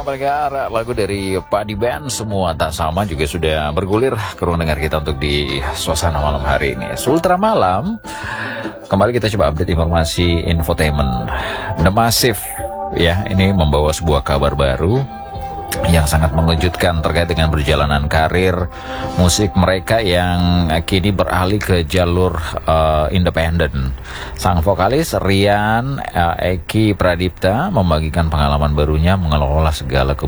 pendengar, lagu dari Padi Band Semua Tak Sama juga sudah bergulir ke ruang dengar kita untuk di suasana malam hari ini. Sultra Malam, kembali kita coba update informasi infotainment. The Massive ya, ini membawa sebuah kabar baru yang sangat mengejutkan terkait dengan perjalanan karir musik mereka yang kini beralih ke jalur independen. Sang vokalis Rian Eki Pradipta membagikan pengalaman barunya mengelola segala